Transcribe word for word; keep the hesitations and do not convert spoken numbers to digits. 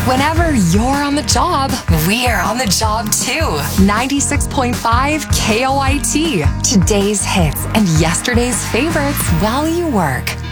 Whenever you're on the job, we're on the job too. ninety-six point five K O I T. Today's hits and yesterday's favorites while you work.